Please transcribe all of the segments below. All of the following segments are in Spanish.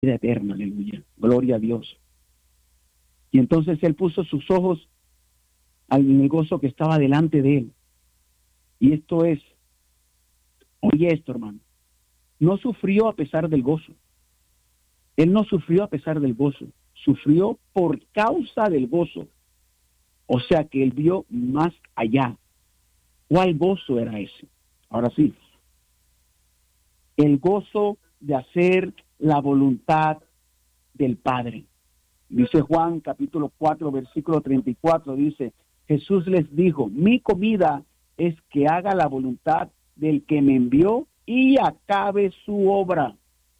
vida eterna, aleluya. Gloria a Dios. Y entonces él puso sus ojos en el gozo que estaba delante de él. Y esto es, oye esto, hermano, no sufrió a pesar del gozo. Él no sufrió a pesar del gozo, sufrió por causa del gozo. O sea que él vio más allá. ¿Cuál gozo era ese? Ahora sí, el gozo de hacer la voluntad del Padre. Dice Juan capítulo 4, versículo 34, dice, Jesús les dijo, mi comida es que haga la voluntad del que me envió y acabe su obra.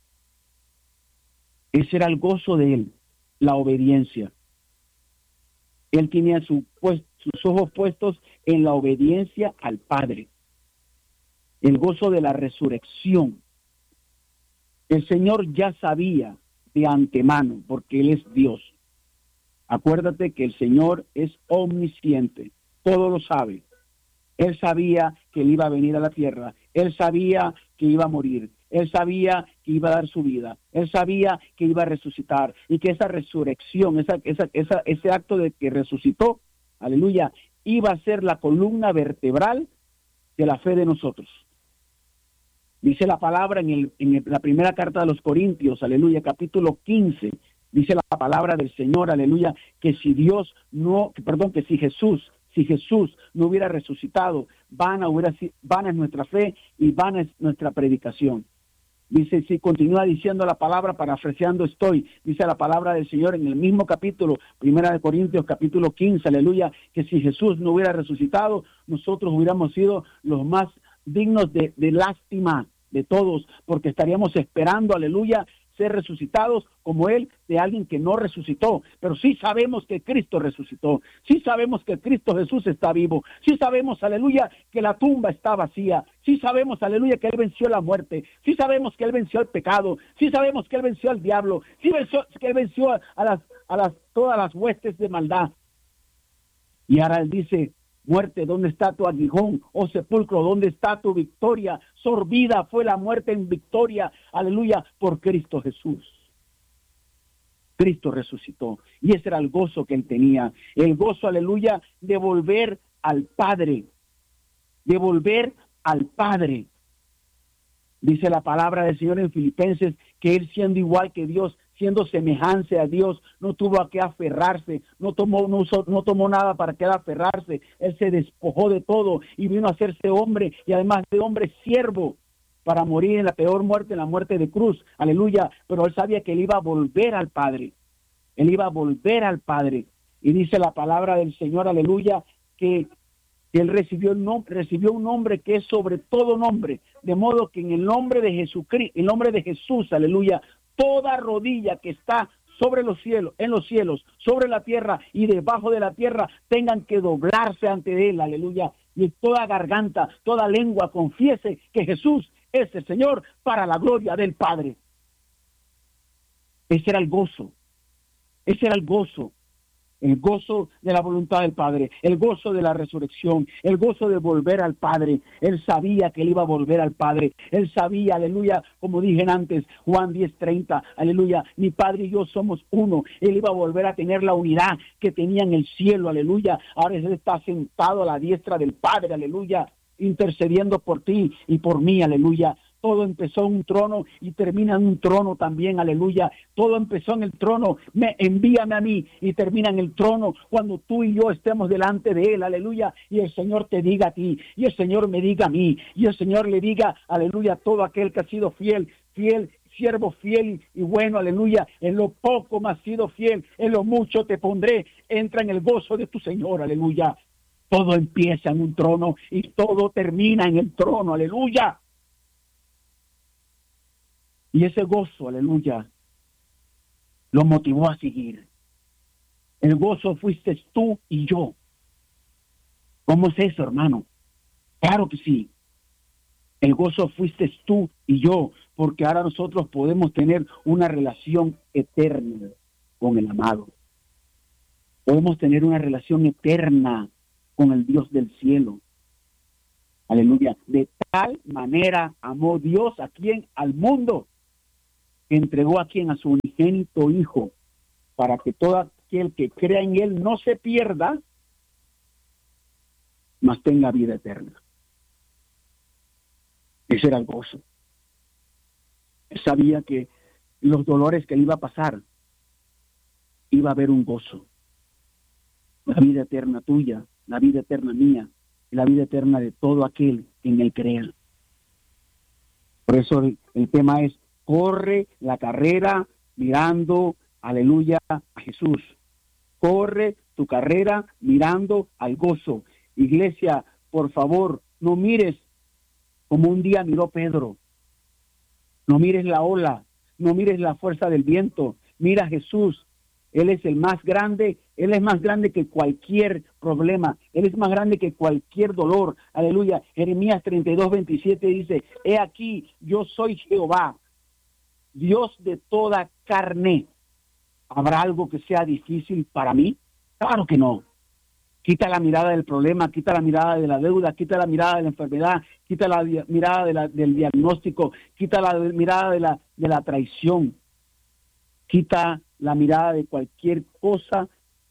Ese era el gozo de él, la obediencia. Él tenía sus ojos puestos en la obediencia al Padre. El gozo de la resurrección. El Señor ya sabía de antemano, porque Él es Dios. Acuérdate que el Señor es omnisciente, todo lo sabe. Él sabía que Él iba a venir a la tierra, Él sabía que iba a morir, Él sabía que iba a dar su vida, Él sabía que iba a resucitar y que esa resurrección, ese acto de que resucitó, aleluya, iba a ser la columna vertebral de la fe de nosotros. Dice la palabra en la primera carta de los Corintios, aleluya, capítulo 15, dice la palabra del Señor, aleluya, que si Jesús no hubiera resucitado, vana es nuestra fe y vana es nuestra predicación. Dice, si continúa diciendo la palabra, parafraseando estoy, dice la palabra del Señor en el mismo capítulo, primera de Corintios, capítulo 15, aleluya, que si Jesús no hubiera resucitado, nosotros hubiéramos sido los más dignos de lástima de todos, porque estaríamos esperando, aleluya, ser resucitados como Él, de alguien que no resucitó. Pero sí sabemos que Cristo resucitó, sí sabemos que Cristo Jesús está vivo, sí sabemos, aleluya, que la tumba está vacía, sí sabemos, aleluya, que Él venció la muerte, sí sabemos que Él venció el pecado, sí sabemos que Él venció al diablo, que Él venció a todas las huestes de maldad. Y ahora Él dice, muerte, ¿dónde está tu aguijón? Oh sepulcro, ¿dónde está tu victoria? Sorbida fue la muerte en victoria, aleluya, por Cristo Jesús. Cristo resucitó, y ese era el gozo que él tenía, el gozo, aleluya, de volver al Padre, de volver al Padre. Dice la palabra del Señor en Filipenses que él, siendo igual que Dios, siendo semejante a Dios, no tuvo a qué aferrarse, no tomó nada para qué aferrarse. Él se despojó de todo y vino a hacerse hombre, y además de hombre, siervo, para morir en la peor muerte, en la muerte de cruz. Aleluya. Pero él sabía que él iba a volver al Padre. Él iba a volver al Padre. Y dice la palabra del Señor, aleluya, que él recibió un nombre que es sobre todo nombre, de modo que en el nombre de Jesucristo, el nombre de Jesús, aleluya, toda rodilla que está sobre los cielos, en los cielos, sobre la tierra y debajo de la tierra, tengan que doblarse ante él, aleluya, y toda garganta, toda lengua confiese que Jesús es el Señor, para la gloria del Padre. Ese era el gozo, el gozo de la voluntad del Padre, el gozo de la resurrección, el gozo de volver al Padre. Él sabía que él iba a volver al Padre. Él sabía, aleluya, como dije antes, Juan 10:30, aleluya, mi Padre y yo somos uno. Él iba a volver a tener la unidad que tenía en el cielo, aleluya. Ahora él está sentado a la diestra del Padre, aleluya, intercediendo por ti y por mí, aleluya. Todo empezó en un trono y termina en un trono también, aleluya. Todo empezó en el trono, envíame a mí, y termina en el trono cuando tú y yo estemos delante de él, aleluya. Y el Señor te diga a ti, y el Señor me diga a mí, y el Señor le diga, aleluya, a todo aquel que ha sido fiel, siervo fiel y bueno, aleluya. En lo poco me has sido fiel, en lo mucho te pondré. Entra en el gozo de tu Señor, aleluya. Todo empieza en un trono y todo termina en el trono, aleluya. Y ese gozo, aleluya, lo motivó a seguir. El gozo fuiste tú y yo. ¿Cómo es eso, hermano? Claro que sí. El gozo fuiste tú y yo, porque ahora nosotros podemos tener una relación eterna con el amado. Podemos tener una relación eterna con el Dios del cielo. Aleluya. De tal manera amó Dios a quien, al mundo, que entregó a quien, a su unigénito Hijo, para que todo aquel que crea en Él no se pierda, mas tenga vida eterna. Ese era el gozo. Él sabía que los dolores que le iba a pasar, iba a haber un gozo. La vida eterna tuya, la vida eterna mía, y la vida eterna de todo aquel que en Él crea. Por eso el tema es: corre la carrera mirando, aleluya, a Jesús. Corre tu carrera mirando al gozo. Iglesia, por favor, no mires como un día miró Pedro. No mires la ola, no mires la fuerza del viento. Mira a Jesús. Él es el más grande, Él es más grande que cualquier problema, Él es más grande que cualquier dolor. Aleluya. Jeremías 32:27 dice: he aquí, yo soy Jehová, Dios de toda carne. ¿Habrá algo que sea difícil para mí? Claro que no. Quita la mirada del problema, quita la mirada de la deuda, quita la mirada de la enfermedad, quita la mirada del diagnóstico, quita la mirada de la traición, quita la mirada de cualquier cosa,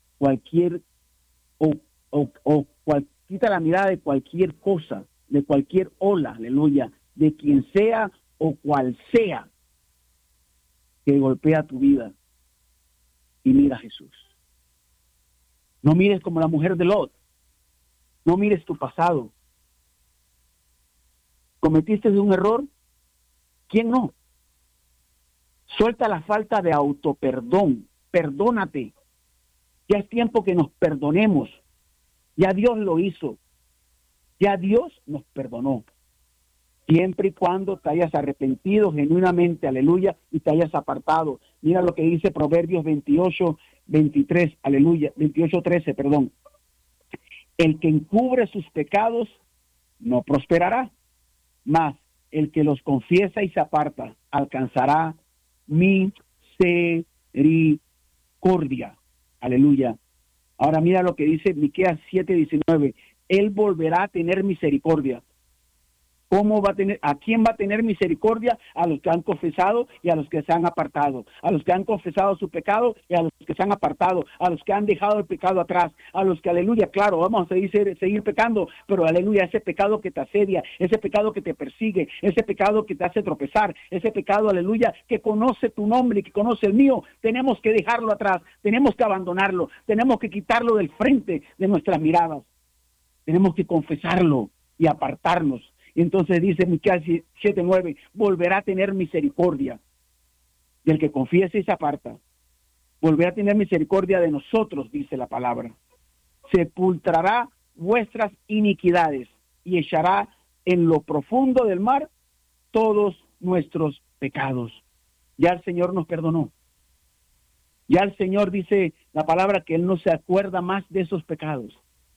quita la mirada de cualquier cosa, de cualquier ola, aleluya, de quien sea o cual sea que golpea tu vida, y mira a Jesús. No mires como la mujer de Lot. No mires tu pasado. ¿Cometiste un error? ¿Quién no? Suelta la falta de autoperdón. Perdónate. Ya es tiempo que nos perdonemos. Ya Dios lo hizo. Ya Dios nos perdonó. Siempre y cuando te hayas arrepentido genuinamente, aleluya, y te hayas apartado. Mira lo que dice Proverbios 28:23, aleluya, 28:13, perdón. El que encubre sus pecados no prosperará, mas el que los confiesa y se aparta alcanzará misericordia. Aleluya. Ahora mira lo que dice Miqueas 7:19. Él volverá a tener misericordia. ¿Cómo va a tener? ¿A quién va a tener misericordia? A los que han confesado y a los que se han apartado. A los que han confesado su pecado y a los que se han apartado. A los que han dejado el pecado atrás. A los que, aleluya, claro, vamos a seguir pecando, pero aleluya, ese pecado que te asedia, ese pecado que te persigue, ese pecado que te hace tropezar, ese pecado, aleluya, que conoce tu nombre y que conoce el mío, tenemos que dejarlo atrás, tenemos que abandonarlo, tenemos que quitarlo del frente de nuestras miradas. Tenemos que confesarlo y apartarnos. Y entonces dice Miqueas 7:9, volverá a tener misericordia del que confiese y se aparta. Volverá a tener misericordia de nosotros, dice la palabra. Sepultará vuestras iniquidades y echará en lo profundo del mar todos nuestros pecados. Ya el Señor nos perdonó. Ya el Señor dice la palabra que Él no se acuerda más de esos pecados.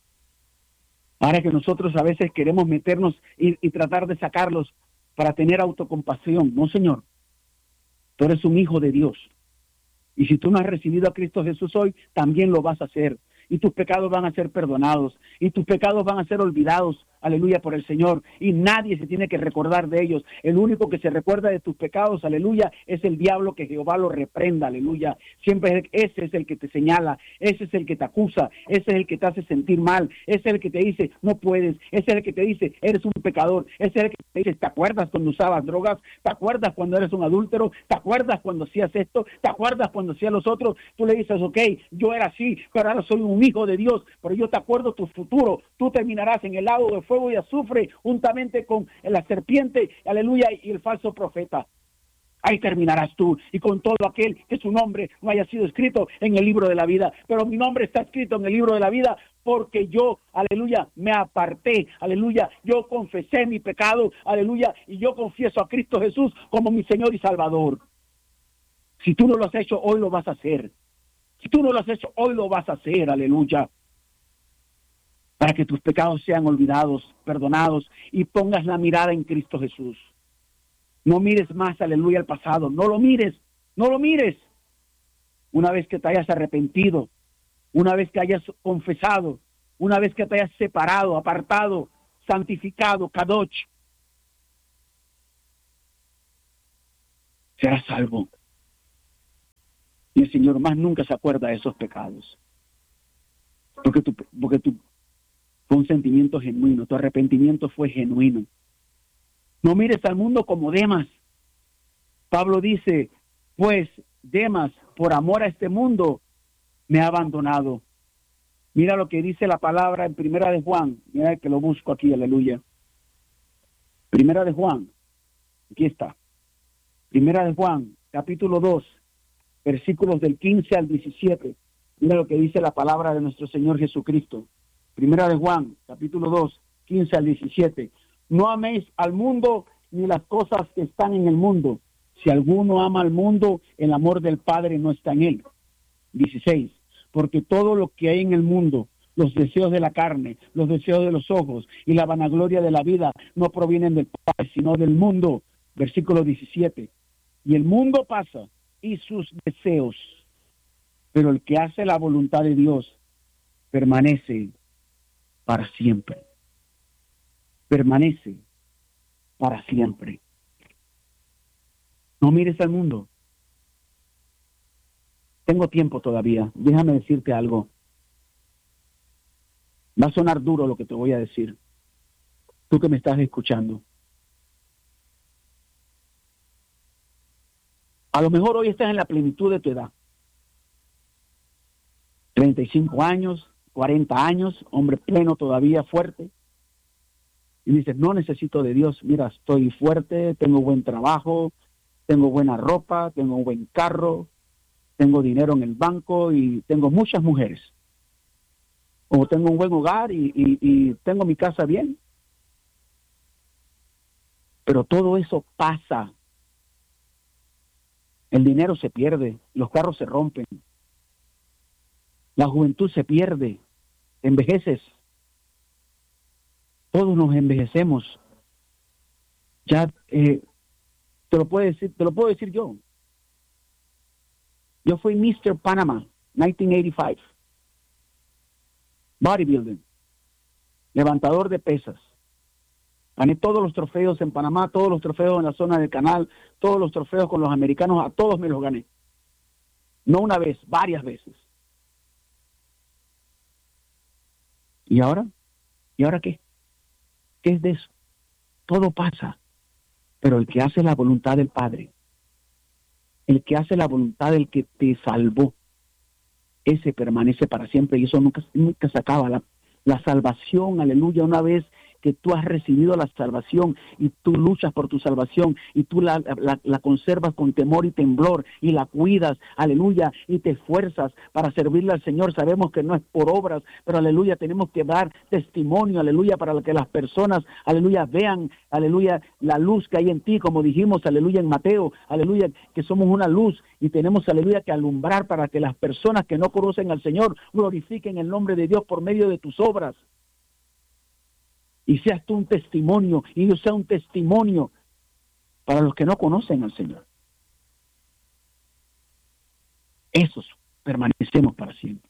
Ahora que nosotros a veces queremos meternos y tratar de sacarlos para tener autocompasión. No, Señor. Tú eres un hijo de Dios. Y si tú no has recibido a Cristo Jesús hoy, también lo vas a hacer. Y tus pecados van a ser perdonados. Y tus pecados van a ser olvidados, aleluya, por el Señor. Y nadie se tiene que recordar de ellos. El único que se recuerda de tus pecados, aleluya, es el diablo, que Jehová lo reprenda, aleluya. Siempre ese es el que te señala, ese es el que te acusa, ese es el que te hace sentir mal, ese es el que te dice, no puedes, ese es el que te dice, eres un pecador, ese es el que te dice, ¿te acuerdas cuando usabas drogas? ¿Te acuerdas cuando eres un adúltero? ¿Te acuerdas cuando hacías esto? ¿Te acuerdas cuando hacías los otros? Tú le dices, ok, yo era así, pero ahora soy un hijo de Dios, pero yo te acuerdo tu futuro. Tú terminarás en el lago de fuego y azufre, juntamente con la serpiente, aleluya, y el falso profeta. Ahí terminarás tú, y con todo aquel que su nombre no haya sido escrito en el libro de la vida. Pero mi nombre está escrito en el libro de la vida porque yo, aleluya, me aparté, aleluya, yo confesé mi pecado, aleluya, y yo confieso a Cristo Jesús como mi Señor y Salvador. Si tú no lo has hecho, hoy lo vas a hacer. Si tú no lo has hecho, hoy lo vas a hacer, aleluya. Para que tus pecados sean olvidados, perdonados, y pongas la mirada en Cristo Jesús. No mires más, aleluya, al pasado. No lo mires, no lo mires. Una vez que te hayas arrepentido, una vez que hayas confesado, una vez que te hayas separado, apartado, santificado, kadosh, serás salvo. Y el Señor más nunca se acuerda de esos pecados. Porque tu fue un sentimiento genuino, tu arrepentimiento fue genuino. No mires al mundo como Demas. Pablo dice, pues Demas, por amor a este mundo, me ha abandonado. Mira lo que dice la palabra en Primera de Juan. Mira que lo busco aquí, aleluya. Primera de Juan, aquí está. Primera de Juan, capítulo 2, versículos del 15 al 17. Mira lo que dice la palabra de nuestro Señor Jesucristo. Primera de Juan, capítulo 2, 15 al 17. No améis al mundo ni las cosas que están en el mundo. Si alguno ama al mundo, el amor del Padre no está en él. 16. Porque todo lo que hay en el mundo, los deseos de la carne, los deseos de los ojos y la vanagloria de la vida, no provienen del Padre, sino del mundo. Versículo 17. Y el mundo pasa y sus deseos, pero el que hace la voluntad de Dios permanece para siempre. Permanece para siempre. No mires al mundo. Tengo tiempo todavía. Déjame decirte algo. Va a sonar duro lo que te voy a decir. Tú que me estás escuchando. A lo mejor hoy estás en la plenitud de tu edad. 35 años, 40 años, hombre pleno todavía, fuerte. Y dices, no necesito de Dios. Mira, estoy fuerte, tengo buen trabajo, tengo buena ropa, tengo un buen carro, tengo dinero en el banco y tengo muchas mujeres. O tengo un buen hogar y tengo mi casa bien. Pero todo eso pasa. El dinero se pierde, los carros se rompen. La juventud se pierde, envejeces. Todos nos envejecemos. Ya te lo puedo decir yo. Yo fui Mr. Panama, 1985. Bodybuilding, levantador de pesas. Gané todos los trofeos en Panamá, todos los trofeos en la zona del canal, todos los trofeos con los americanos, a todos me los gané. No una vez, varias veces. ¿Y ahora? ¿Y ahora qué? ¿Qué es de eso? Todo pasa, pero el que hace la voluntad del Padre, el que hace la voluntad del que te salvó, ese permanece para siempre y eso nunca se acaba. La salvación, aleluya, una vez que tú has recibido la salvación y tú luchas por tu salvación y tú la conservas con temor y temblor y la cuidas, aleluya, y te esfuerzas para servirle al Señor. Sabemos que no es por obras, pero aleluya, tenemos que dar testimonio, aleluya, para que las personas, aleluya, vean, aleluya, la luz que hay en ti, como dijimos, aleluya, en Mateo, aleluya, que somos una luz y tenemos, aleluya, que alumbrar para que las personas que no conocen al Señor glorifiquen el nombre de Dios por medio de tus obras. Y seas tú un testimonio, y yo sea un testimonio para los que no conocen al Señor. Esos permanecemos para siempre.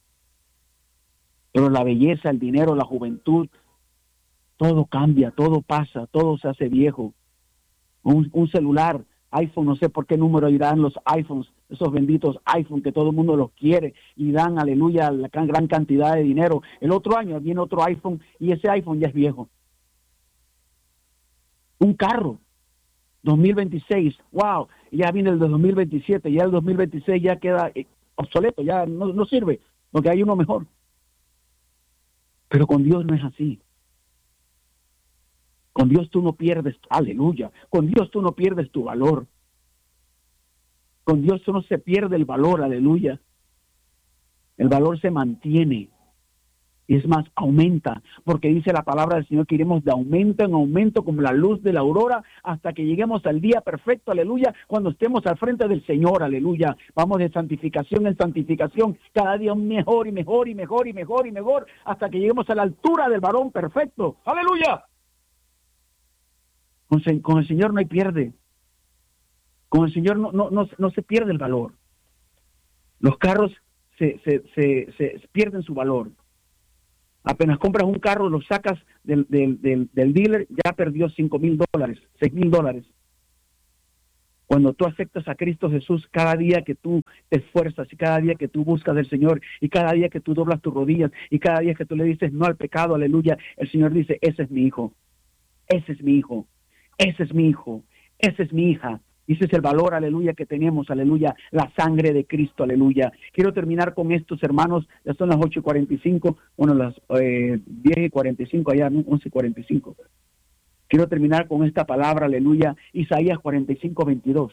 Pero la belleza, el dinero, la juventud, todo cambia, todo pasa, todo se hace viejo. Un celular, iPhone, no sé por qué número irán los iPhones, esos benditos iPhone que todo el mundo los quiere y dan, aleluya, la gran cantidad de dinero. El otro año viene otro iPhone y ese iPhone ya es viejo. Un carro, 2026, wow, ya viene el de 2027, ya el 2026 ya queda obsoleto, ya no sirve, porque hay uno mejor. Pero con Dios no es así. Con Dios tú no pierdes, aleluya, con Dios tú no pierdes tu valor. Con Dios no se pierde el valor, aleluya. El valor se mantiene. Y es más, aumenta. Porque dice la palabra del Señor que iremos de aumento en aumento como la luz de la aurora hasta que lleguemos al día perfecto, aleluya, cuando estemos al frente del Señor, aleluya. Vamos de santificación en santificación, cada día mejor y mejor y mejor y mejor y mejor, hasta que lleguemos a la altura del varón perfecto. ¡Aleluya! Con el Señor no hay pierde. Con el Señor no se pierde el valor. Los carros se pierden su valor. Apenas compras un carro, lo sacas del dealer, ya perdió $5,000, $6,000. Cuando tú aceptas a Cristo Jesús, cada día que tú te esfuerzas y cada día que tú buscas del Señor y cada día que tú doblas tus rodillas y cada día que tú le dices no al pecado, aleluya, el Señor dice, ese es mi hijo, ese es mi hijo, ese es mi hijo, esa es mi hija. Y ese es el valor, aleluya, que tenemos, aleluya, la sangre de Cristo, aleluya. Quiero terminar con estos, hermanos, ya son las 8:45, bueno, las 10:45 allá, ¿no? 11:45. Quiero terminar con esta palabra, aleluya, Isaías 45:22.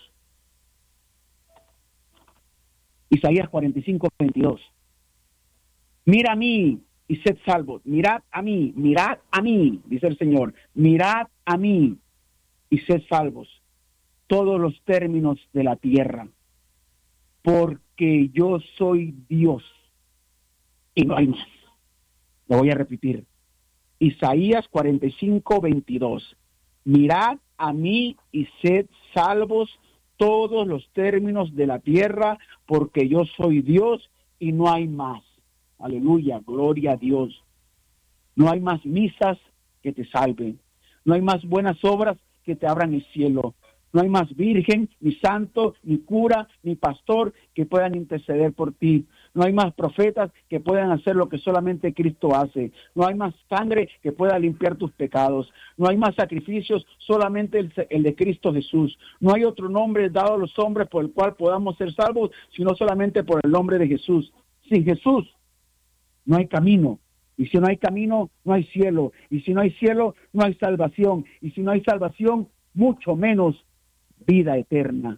Isaías 45:22. Mira a mí y sed salvos. Mirad a mí, dice el Señor. Mirad a mí y sed salvos todos los términos de la tierra, porque yo soy Dios y no hay más. Lo voy a repetir. Isaías 45:22. Mirad a mí y sed salvos todos los términos de la tierra, porque yo soy Dios y no hay más. Aleluya, gloria a Dios. No hay más misas que te salven. No hay más buenas obras que te abran el cielo. No hay más virgen, ni santo, ni cura, ni pastor que puedan interceder por ti. No hay más profetas que puedan hacer lo que solamente Cristo hace. No hay más sangre que pueda limpiar tus pecados. No hay más sacrificios, solamente el de Cristo Jesús. No hay otro nombre dado a los hombres por el cual podamos ser salvos, sino solamente por el nombre de Jesús. Sin Jesús no hay camino. Y si no hay camino, no hay cielo. Y si no hay cielo, no hay salvación. Y si no hay salvación, mucho menos vida eterna.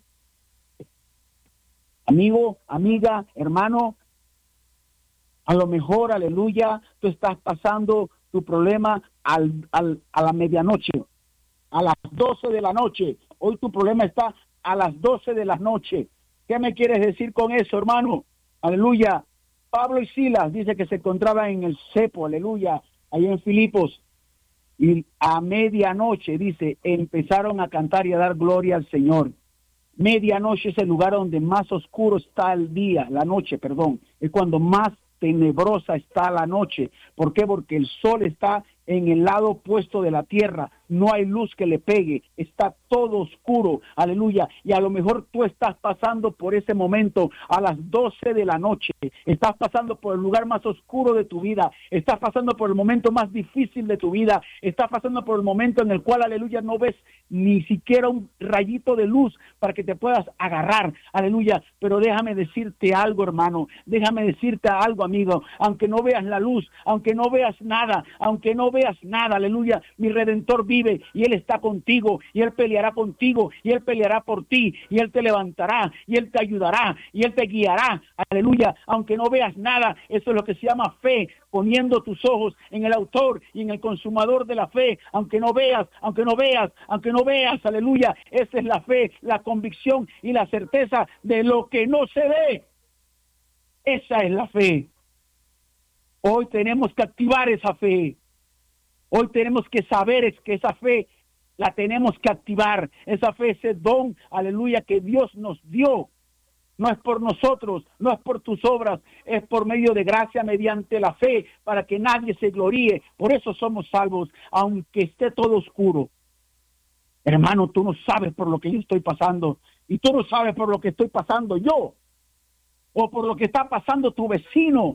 Amigo, amiga, hermano, a lo mejor, aleluya, tú estás pasando tu problema a la medianoche, a las 12 de la noche. Hoy tu problema está a las 12 de la noche. ¿Qué me quieres decir con eso, hermano? Aleluya. Pablo y Silas dice que se encontraban en el cepo, aleluya, ahí en Filipos. Y a medianoche, dice, empezaron a cantar y a dar gloria al Señor. Medianoche es el lugar donde más oscuro está el día, la noche, perdón. Es cuando más tenebrosa está la noche. ¿Por qué? Porque el sol está en el lado opuesto de la tierra. No hay luz que le pegue. Está todo oscuro. Aleluya. Y a lo mejor tú estás pasando por ese momento a las 12 de la noche. Estás pasando por el lugar más oscuro de tu vida. Estás pasando por el momento más difícil de tu vida. Estás pasando por el momento en el cual, aleluya, no ves ni siquiera un rayito de luz para que te puedas agarrar. Aleluya. Pero déjame decirte algo, hermano. Déjame decirte algo, amigo. Aunque no veas la luz, aunque no veas nada, aleluya, mi Redentor vive y Él está contigo y Él peleará contigo y Él peleará por ti y Él te levantará y Él te ayudará y Él te guiará, aleluya, aunque no veas nada. Eso es lo que se llama fe, poniendo tus ojos en el autor y en el consumador de la fe, aunque no veas, aleluya. Esa es la fe, la convicción y la certeza de lo que no se ve. Esa es la fe. Hoy tenemos que activar esa fe. Hoy tenemos que saber que esa fe la tenemos que activar. Esa fe, ese don, aleluya, que Dios nos dio. No es por nosotros, no es por tus obras, es por medio de gracia mediante la fe, para que nadie se gloríe. Por eso somos salvos, aunque esté todo oscuro. Hermano, tú no sabes por lo que yo estoy pasando, y tú no sabes por lo que estoy pasando yo, o por lo que está pasando tu vecino,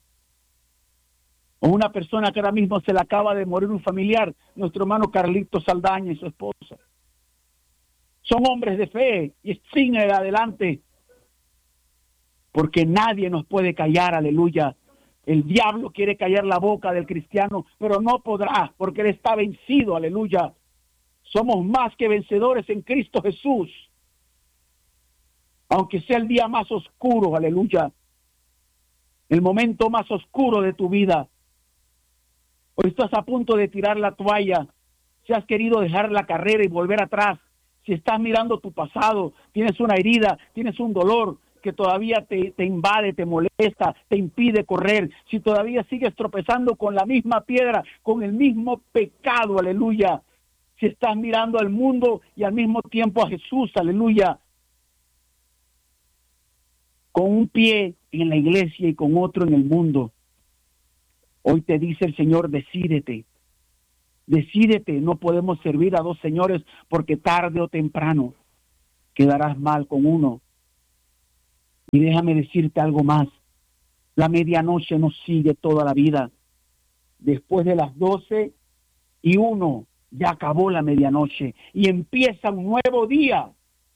o una persona que ahora mismo se le acaba de morir un familiar, nuestro hermano Carlito Saldaña y su esposa. Son hombres de fe y siguen adelante, porque nadie nos puede callar, aleluya. El diablo quiere callar la boca del cristiano, pero no podrá, porque él está vencido, aleluya. Somos más que vencedores en Cristo Jesús. Aunque sea el día más oscuro, aleluya, el momento más oscuro de tu vida. Hoy estás a punto de tirar la toalla, si has querido dejar la carrera y volver atrás, si estás mirando tu pasado, tienes una herida, tienes un dolor que todavía te invade, te molesta, te impide correr, si todavía sigues tropezando con la misma piedra, con el mismo pecado, aleluya, si estás mirando al mundo y al mismo tiempo a Jesús, aleluya, con un pie en la iglesia y con otro en el mundo. Hoy te dice el Señor, decídete, no podemos servir a dos señores porque tarde o temprano quedarás mal con uno. Y déjame decirte algo más. La medianoche nos sigue toda la vida. Después de las 12:01 ya acabó la medianoche y empieza un nuevo día.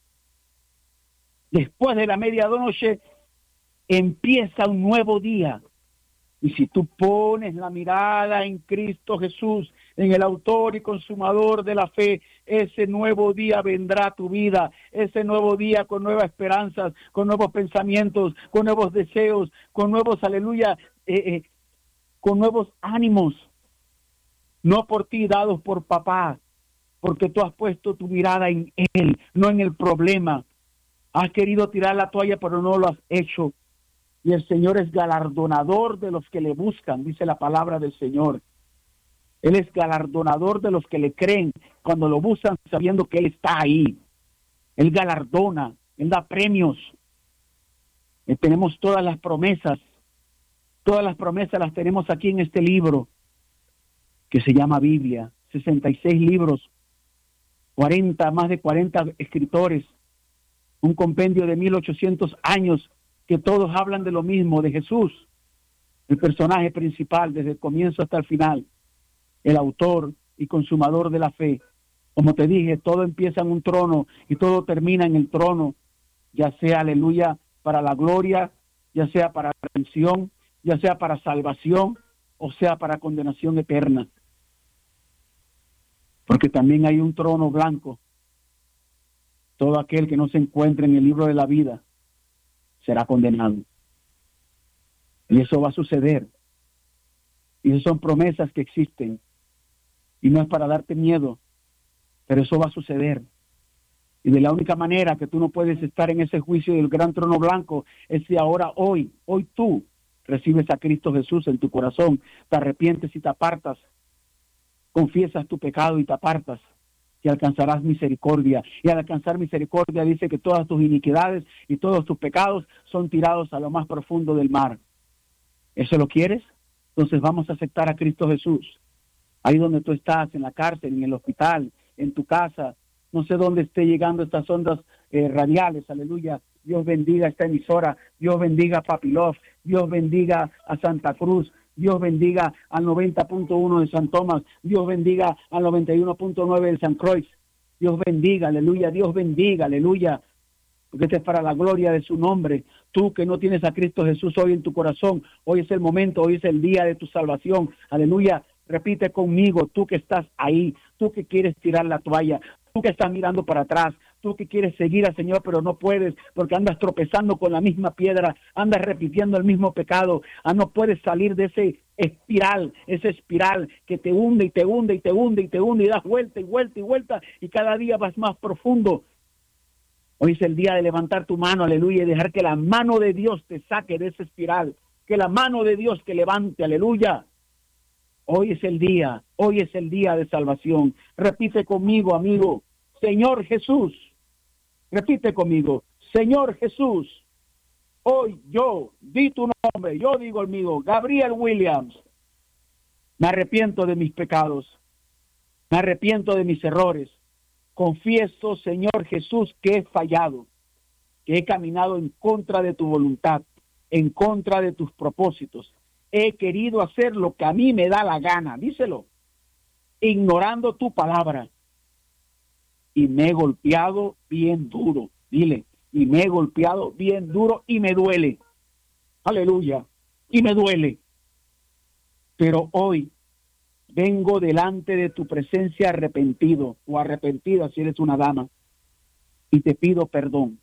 Después de la medianoche empieza un nuevo día. Y si tú pones la mirada en Cristo Jesús, en el autor y consumador de la fe, ese nuevo día vendrá a tu vida, ese nuevo día con nuevas esperanzas, con nuevos pensamientos, con nuevos deseos, con nuevos, aleluya, con nuevos ánimos, no por ti dados por papá, porque tú has puesto tu mirada en Él, no en el problema. Has querido tirar la toalla, pero no lo has hecho. Y el Señor es galardonador de los que le buscan, dice la palabra del Señor. Él es galardonador de los que le creen cuando lo buscan sabiendo que Él está ahí. Él galardona, Él da premios. Tenemos todas las promesas las tenemos aquí en este libro que se llama Biblia. 66 libros, más de 40 escritores, un compendio de 1800 años que todos hablan de lo mismo, de Jesús, el personaje principal desde el comienzo hasta el final, el autor y consumador de la fe. Como te dije, todo empieza en un trono y todo termina en el trono, ya sea, aleluya, para la gloria, ya sea para redención, ya sea para salvación, o sea para condenación eterna. Porque también hay un trono blanco. Todo aquel que no se encuentre en el libro de la vida será condenado. Y eso va a suceder. Y esas son promesas que existen. Y no es para darte miedo, pero eso va a suceder. Y de la única manera que tú no puedes estar en ese juicio del gran trono blanco es si ahora, hoy tú recibes a Cristo Jesús en tu corazón, te arrepientes y te apartas, confiesas tu pecado y te apartas, y alcanzarás misericordia. Y al alcanzar misericordia dice que todas tus iniquidades y todos tus pecados son tirados a lo más profundo del mar. ¿Eso lo quieres? Entonces vamos a aceptar a Cristo Jesús. Ahí donde tú estás, en la cárcel, en el hospital, en tu casa, no sé dónde esté llegando estas ondas radiales, aleluya. Dios bendiga esta emisora, Dios bendiga a Papi Love, Dios bendiga a Santa Cruz, Dios bendiga al 90.1 de San Tomás, Dios bendiga al 91.9 de San Croix, Dios bendiga, aleluya, Dios bendiga, aleluya, porque este es para la gloria de su nombre. Tú que no tienes a Cristo Jesús hoy en tu corazón, hoy es el momento, hoy es el día de tu salvación, aleluya. Repite conmigo, tú que estás ahí, tú que quieres tirar la toalla, tú que estás mirando para atrás, tú que quieres seguir al Señor pero no puedes porque andas tropezando con la misma piedra, andas repitiendo el mismo pecado, no puedes salir de ese espiral que te hunde y te hunde y te hunde y te hunde y das vuelta y vuelta y vuelta y cada día vas más profundo. Hoy es el día de levantar tu mano, aleluya, y dejar que la mano de Dios te saque de esa espiral, que la mano de Dios te levante, aleluya. Hoy es el día de salvación. Repite conmigo, amigo, Señor Jesús. Repite conmigo, Señor Jesús. Hoy yo di tu nombre, yo digo el mío, Gabriel Williams. Me arrepiento de mis pecados, me arrepiento de mis errores. Confieso, Señor Jesús, que he fallado, que he caminado en contra de tu voluntad, en contra de tus propósitos. He querido hacer lo que a mí me da la gana, díselo, ignorando tu palabra. Y me he golpeado bien duro, dile, y me he golpeado bien duro y me duele. Aleluya, y me duele. Pero hoy vengo delante de tu presencia arrepentido o arrepentida si eres una dama y te pido perdón.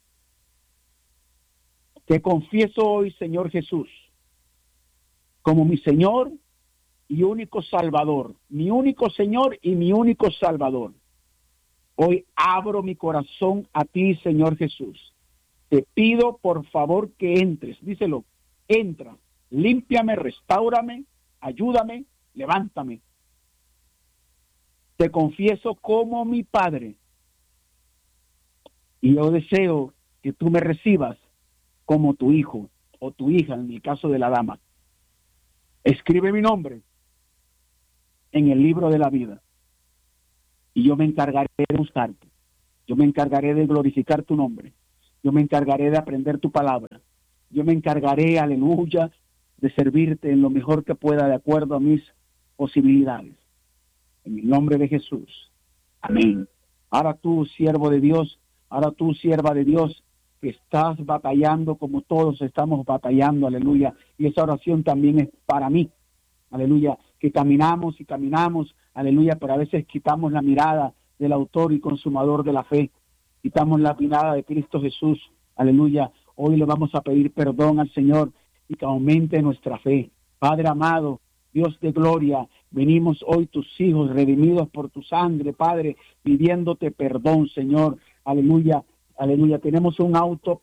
Te confieso hoy, Señor Jesús, como mi Señor y único Salvador, mi único Señor y mi único Salvador. Hoy abro mi corazón a ti, Señor Jesús. Te pido, por favor, que entres. Díselo, entra, límpiame, restáurame, ayúdame, levántame. Te confieso como mi Padre. Y yo deseo que tú me recibas como tu hijo o tu hija, en el caso de la dama. Escribe mi nombre en el libro de la vida y yo me encargaré de buscarte Yo me encargaré de glorificar tu nombre. Yo me encargaré de aprender tu palabra. Yo me encargaré, aleluya, de servirte en lo mejor que pueda de acuerdo a mis posibilidades. En el nombre de Jesús. Amén. Ahora tú, siervo de Dios, ahora tú, sierva de Dios, que estás batallando como todos estamos batallando, aleluya. Y esa oración también es para mí, aleluya, que caminamos y caminamos, aleluya, pero a veces quitamos la mirada del autor y consumador de la fe. Quitamos la mirada de Cristo Jesús, aleluya. Hoy le vamos a pedir perdón al Señor y que aumente nuestra fe. Padre amado, Dios de gloria, venimos hoy tus hijos redimidos por tu sangre, Padre, pidiéndote perdón, Señor, aleluya, aleluya. Tenemos un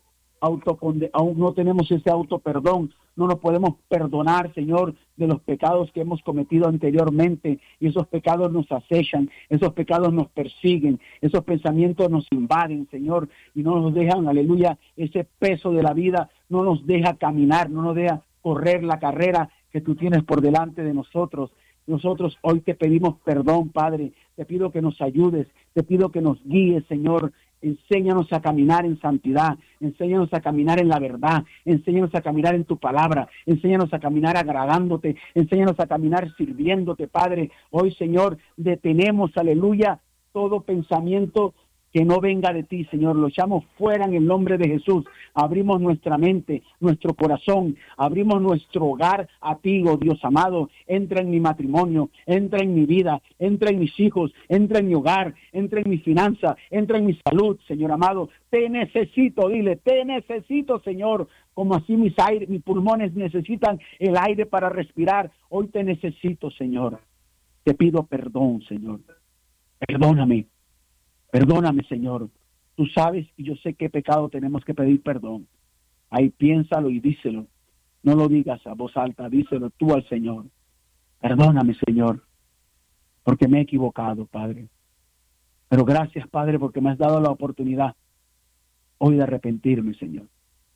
aún no tenemos ese auto perdón, no nos podemos perdonar, Señor, de los pecados que hemos cometido anteriormente, y esos pecados nos acechan, esos pecados nos persiguen, esos pensamientos nos invaden, Señor, y no nos dejan, aleluya, ese peso de la vida no nos deja caminar, no nos deja correr la carrera que tú tienes por delante de nosotros. Nosotros hoy te pedimos perdón, Padre, te pido que nos ayudes, te pido que nos guíes, Señor. Enséñanos a caminar en santidad, enséñanos a caminar en la verdad, enséñanos a caminar en tu palabra, enséñanos a caminar agradándote, enséñanos a caminar sirviéndote, Padre. Hoy, Señor, detenemos, aleluya, todo pensamiento que no venga de ti, Señor, lo echamos fuera en el nombre de Jesús. Abrimos nuestra mente, nuestro corazón, abrimos nuestro hogar a ti, oh Dios amado. Entra en mi matrimonio, entra en mi vida, entra en mis hijos, entra en mi hogar, entra en mi finanza, entra en mi salud, Señor amado. Te necesito, dile, te necesito, Señor, como así mis pulmones necesitan el aire para respirar. Hoy te necesito, Señor. Te pido perdón, Señor. Perdóname. Perdóname, Señor. Tú sabes y yo sé qué pecado tenemos que pedir perdón. Ahí piénsalo y díselo. No lo digas a voz alta, díselo tú al Señor. Perdóname, Señor, porque me he equivocado, Padre. Pero gracias, Padre, porque me has dado la oportunidad hoy de arrepentirme, Señor.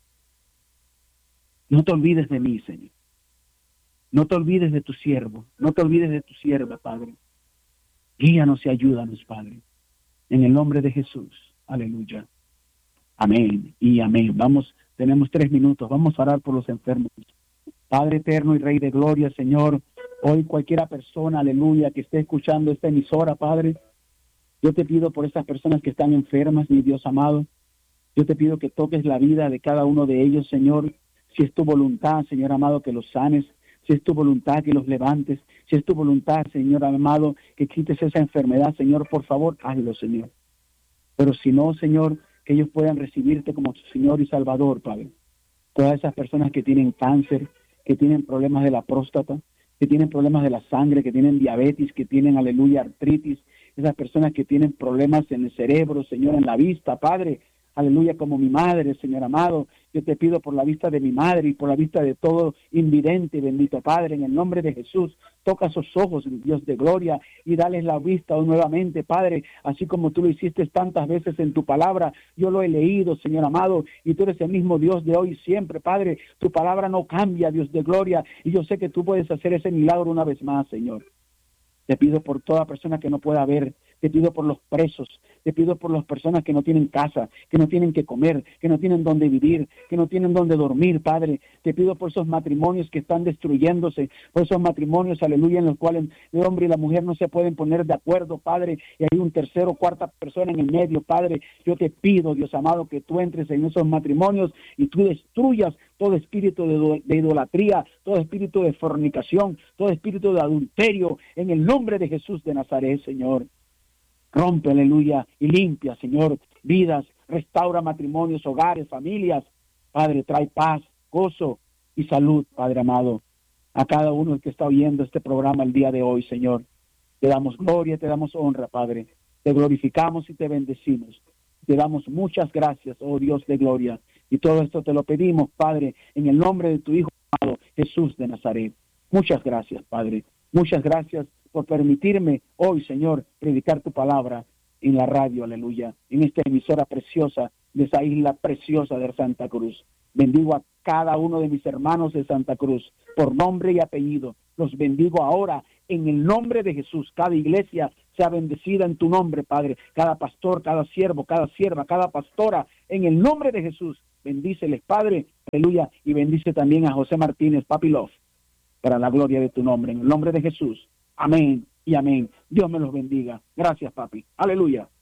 No te olvides de mí, Señor. No te olvides de tu siervo. No te olvides de tu sierva, Padre. Guíanos y ayúdanos, Padre. En el nombre de Jesús. Aleluya. Amén y amén. Tenemos 3 minutos. Vamos a orar por los enfermos. Padre eterno y Rey de gloria, Señor, hoy cualquiera persona, aleluya, que esté escuchando esta emisora, Padre, yo te pido por estas personas que están enfermas, mi Dios amado. Yo te pido que toques la vida de cada uno de ellos, Señor. Si es tu voluntad, Señor amado, que los sanes. Si es tu voluntad, que los levantes. Si es tu voluntad, Señor amado, que quites esa enfermedad, Señor, por favor, hazlo, Señor. Pero si no, Señor, que ellos puedan recibirte como su Señor y Salvador, Padre. Todas esas personas que tienen cáncer, que tienen problemas de la próstata, que tienen problemas de la sangre, que tienen diabetes, que tienen, aleluya, artritis, esas personas que tienen problemas en el cerebro, Señor, en la vista, Padre, aleluya, como mi madre, Señor amado. Yo te pido por la vista de mi madre y por la vista de todo invidente, bendito Padre, en el nombre de Jesús. Toca sus ojos, Dios de gloria, y dales la vista nuevamente, Padre, así como tú lo hiciste tantas veces en tu palabra. Yo lo he leído, Señor amado, y tú eres el mismo Dios de hoy y siempre, Padre. Tu palabra no cambia, Dios de gloria, y yo sé que tú puedes hacer ese milagro una vez más, Señor. Te pido por toda persona que no pueda ver, te pido por los presos, te pido por las personas que no tienen casa, que no tienen que comer, que no tienen dónde vivir, que no tienen dónde dormir, Padre. Te pido por esos matrimonios que están destruyéndose, por esos matrimonios, aleluya, en los cuales el hombre y la mujer no se pueden poner de acuerdo, Padre, y hay un tercero o cuarta persona en el medio, Padre. Yo te pido, Dios amado, que tú entres en esos matrimonios y tú destruyas todo espíritu de idolatría, todo espíritu de fornicación, todo espíritu de adulterio, en el nombre de Jesús de Nazaret, Señor. Rompe, aleluya, y limpia, Señor, vidas, restaura matrimonios, hogares, familias. Padre, trae paz, gozo y salud, Padre amado, a cada uno que está oyendo este programa el día de hoy, Señor. Te damos gloria, te damos honra, Padre. Te glorificamos y te bendecimos. Te damos muchas gracias, oh Dios de gloria. Y todo esto te lo pedimos, Padre, en el nombre de tu Hijo amado, Jesús de Nazaret. Muchas gracias, Padre. Muchas gracias por permitirme hoy, Señor, predicar tu palabra en la radio, aleluya, en esta emisora preciosa de esa isla preciosa de Santa Cruz. Bendigo a cada uno de mis hermanos de Santa Cruz, por nombre y apellido. Los bendigo ahora en el nombre de Jesús. Cada iglesia sea bendecida en tu nombre, Padre. Cada pastor, cada siervo, cada sierva, cada pastora, en el nombre de Jesús. Bendíceles, Padre, aleluya, y bendice también a José Martínez, Papi Love, para la gloria de tu nombre, en el nombre de Jesús. Amén y amén. Dios me los bendiga. Gracias, papi. Aleluya.